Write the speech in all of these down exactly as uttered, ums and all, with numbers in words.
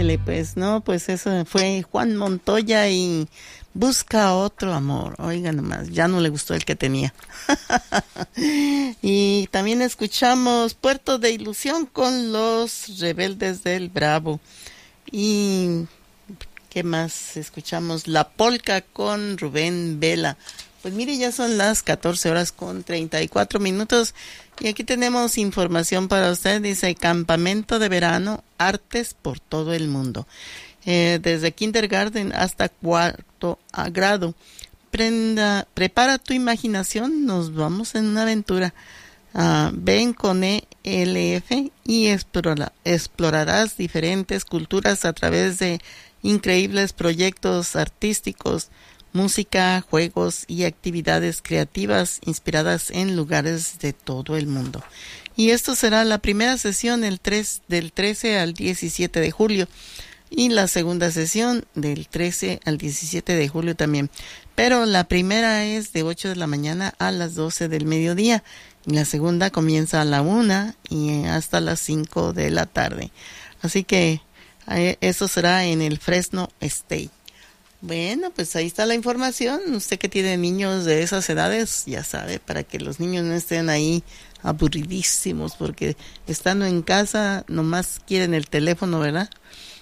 Ándele, pues, no, pues eso fue Juan Montoya y Busca Otro Amor. Oiga nomás, ya no le gustó el que tenía. Y también escuchamos Puerto de Ilusión con Los Rebeldes del Bravo. Y ¿qué más? Escuchamos La Polca con Rubén Vela. Pues mire, ya son las catorce horas con treinta y cuatro minutos y aquí tenemos información para usted. Dice, campamento de verano, artes por todo el mundo. Eh, desde kindergarten hasta cuarto grado. Prenda, prepara tu imaginación, nos vamos en una aventura. Uh, ven con E L F y explora, explorarás diferentes culturas a través de increíbles proyectos artísticos, música, juegos y actividades creativas inspiradas en lugares de todo el mundo. Y esto será la primera sesión el tres, del trece al diecisiete de julio y la segunda sesión del trece al diecisiete de julio también. Pero la primera es de ocho de la mañana a las doce del mediodía y la segunda comienza a la una y hasta las cinco de la tarde. Así que eh, eso será en el Fresno State. Bueno, pues ahí está la información. Usted que tiene niños de esas edades, ya sabe, para que los niños no estén ahí aburridísimos, porque estando en casa nomás quieren el teléfono, ¿verdad?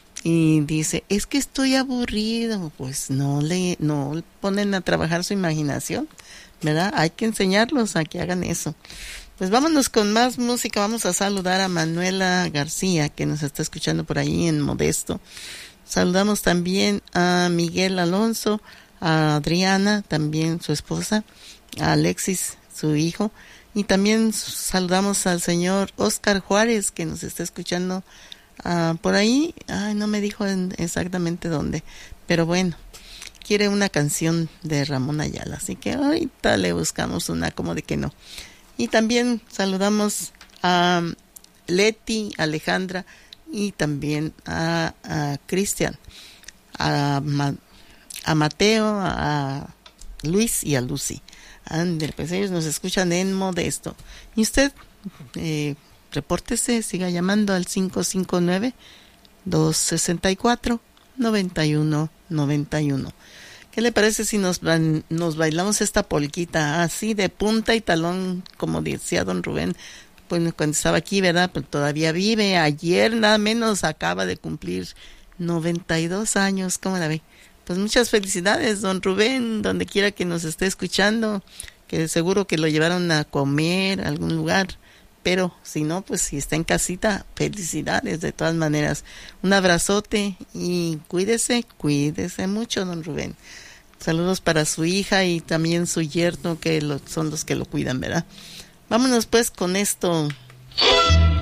Y dice, es que estoy aburrido. Pues no le, no ponen a trabajar su imaginación, ¿verdad? Hay que enseñarlos a que hagan eso. Pues vámonos con más música. Vamos a saludar a Manuela García, que nos está escuchando por ahí en Modesto. Saludamos también a Miguel Alonso, a Adriana, también su esposa, a Alexis, su hijo, y también saludamos al señor Oscar Juárez, que nos está escuchando uh, por ahí. Ay, no me dijo en exactamente dónde, pero bueno, quiere una canción de Ramón Ayala, así que ahorita le buscamos una, como de que no. Y también saludamos a Leti, Alejandra, y también a, a Cristian, a, a Mateo, a Luis y a Lucy. Ander, pues ellos nos escuchan en Modesto. Y usted, eh, repórtese, siga llamando al cinco cinco nueve, dos seis cuatro, nueve uno nueve uno. ¿Qué le parece si nos, nos bailamos esta polquita así de punta y talón, como decía don Rubén? Pues cuando estaba aquí, ¿verdad? Pues todavía vive. Ayer nada menos acaba de cumplir noventa y dos años. ¿Cómo la ve? Pues muchas felicidades, don Rubén, donde quiera que nos esté escuchando, que seguro que lo llevaron a comer a algún lugar. Pero si no, pues si está en casita, felicidades de todas maneras. Un abrazote y cuídese, cuídese mucho, don Rubén. Saludos para su hija y también su yerno, que lo, son los que lo cuidan, ¿verdad? Vámonos pues con esto